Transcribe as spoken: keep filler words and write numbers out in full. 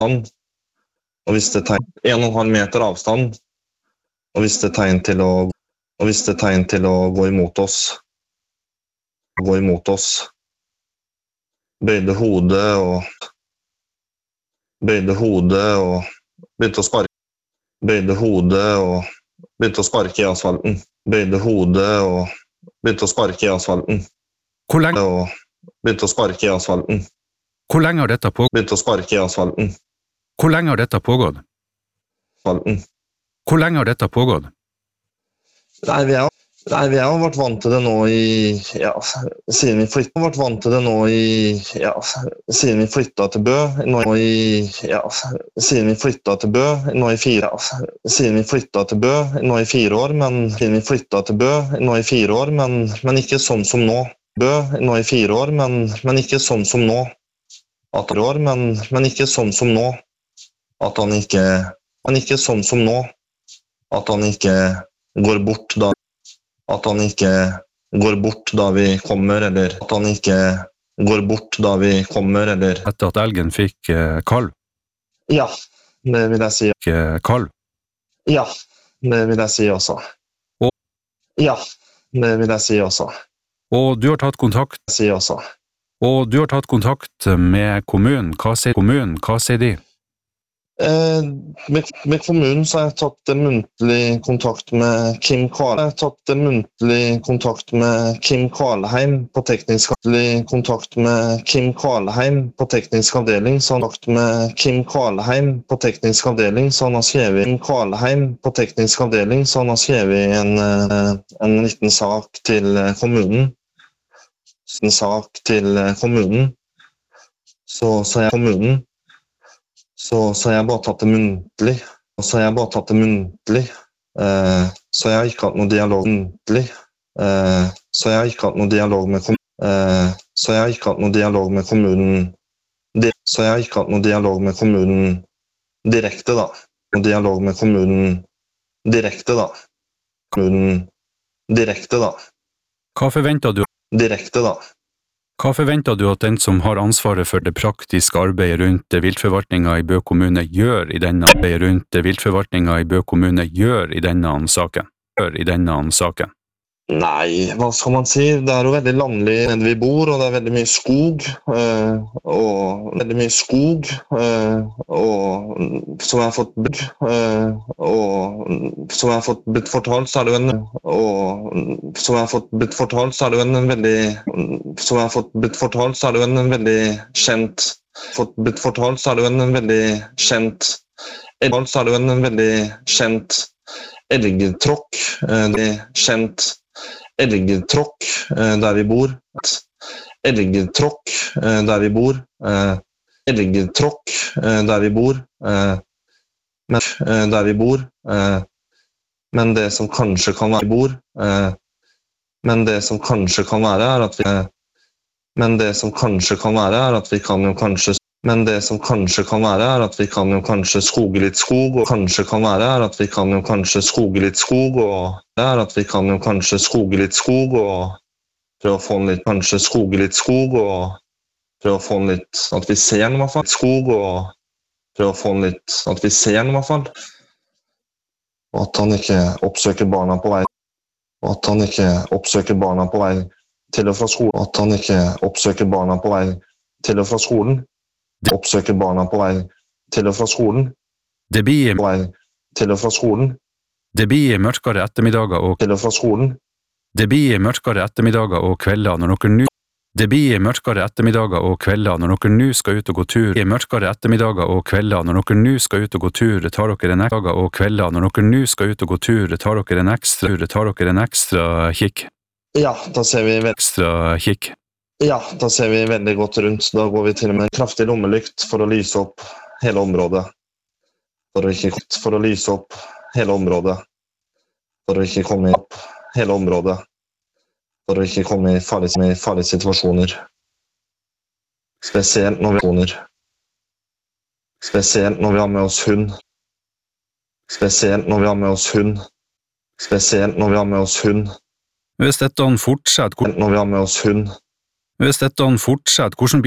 og hvis det tegn en og en halv meter avstand, og hvis det tegn til å, og hvis det tegn til å gå imot oss, gå imot oss, bøyde hodet og, bøyde hodet og begynte å sparke, bøyde hodet og begynte å sparke i asfalten, bøyde hodet og begynte å sparke i asfalten. Hvor lenge, og begynte å sparke i asfalten. hvor lenge har dette pågått? Begynte å sparke i asfalten. Hvor lenge har dette pågått? Asfalten. Hvor lenge har dette pågått? Nei, vi har, nei, vi har vært vant til det nå i, ja, siden vi flyttet, vært vant til det nå i, ja, siden vi flyttet til Bø, nå i, ja, siden vi flyttet til Bø, nå i fire, ja, siden vi flyttet til Bø, nå i fire år, men siden vi flyttet til Bø, nå i fire år, men, men ikke sånn som nå. Bø, nå i fire år, men, men ikke sånn som nå. At år, men, men ikke sånn som nå. At han ikke, men ikke sånn som nå. At han ikke går bort da, at han ikke går bort da vi kommer, eller at han ikke går bort da vi kommer, eller... Etter at elgen fikk eh, kalv? Ja, det vil jeg si. Eh, kalv? Ja, det vil jeg si også. Og? Ja, det vil jeg si også. Og du har tatt kontakt? Si også. Og du har tatt kontakt med kommunen. Hva sier kommunen? Hva sier de? Eh, med, med kommunen så har jeg tatt en muntlig kontakt med Kim Karl. Jeg har tatt en muntlig kontakt med Kim Karlheim på teknisk kontakt med Kim Karlheim på teknisk avdeling. Så han har kontakt med Kim Karlheim på teknisk avdeling. Så han har skrevet Kim Karlheim på teknisk avdeling. Så han har skrevet en, en liten sak til kommunen. En sak til kommunen. Så, så jeg kommunen. Så, så jeg har bare tatt det muntlig. Så jeg har bare tatt det muntlig. Eh, så jeg har ikke hatt noe dialog muntlig. Eh, så jeg har ikke hatt noe dialog med kommunen. Eh, så jeg har ikke hatt noe dialog med kommunen. Så jeg har ikke hatt noe dialog med kommunen direkte da. Noe dialog med kommunen direkte da. Kommunen direkte da. Hva forventer du? Direkte da. Hva forventer du at den som har ansvaret for det praktiske arbeidet rundt viltforvaltningen i Bø kommune gjør i denne arbeidet rundt viltforvaltningen i Bø kommune gjør i denne saken? Gjør i denne saken? Nei, hva skal man si? Det er jo veldig landlig nede vi bor, og det er veldig mye skog, øh, og veldig mye skog, øh, og som jeg har fått bygd, øh, og som jeg har fått blitt fortalt, så er det jo en, og som jeg har fått blitt fortalt, så er det jo en veldig, som jeg har fått blitt fortalt, så er det jo en veldig kjent, fått blitt fortalt, så er det jo en veldig kjent, så er det jo en veldig kjent elgtråkk, det er kjent elgtråkk der vi bor, elgtråkk der vi bor, elgtråkk der vi bor, der vi bor, men det som kanskje kan være bor, men det som kanskje kan være er at vi, men det som kanskje kan være er at vi kan jo kanskje Men det som kanskje kan være er at vi kan jo kanskje skoge litt skog, og kanskje kan være er at vi kan jo kanskje skoge litt skog, og det er at vi kan jo kanskje skoge litt skog, og prøve å få en litt, kanskje skoge litt skog, og prøve å få en litt, at vi ser den i hvert fall, skog, og prøve å få en litt, at vi ser den i hvert fall. Og at han ikke oppsøker barna på vei, og at han ikke oppsøker barna på vei til og fra skolen, og at han ikke oppsøker barna på vei til og fra skolen. Oppsøker barna på vei til og fra skolen. Det blir på vei til og fra skolen. Det blir mørkere ettermiddager og til og fra skolen. Det blir mørkere ettermiddager og kvelder når dere nå Det blir mørkere ettermiddager og kvelder når dere nå skal ut og gå tur. Det blir mørkere ettermiddager og kvelder når dere nå skal ut og gå tur. Tar dere en ekstra og kvelder når dere nå skal ut og gå tur. Tar dere en ekstra tar dere en ekstra kikk. Ja, da ser vi ekstra kikk. Ja, da ser vi veldig godt rundt. Da går vi til og med en kraftig lommelykt for å lyse opp hele området. For å ikke for å lyse opp hele området. For å ikke komme opp hele området. For å ikke komme i farlige, i farlige situasjoner. Spesielt når vi har Spesielt når vi har med oss hund. Spesielt når vi har med oss hund. Spesielt når vi har med oss hund. Hvis dette fortsetter, når vi har med oss hund. Hvis dette fortsetter, hvordan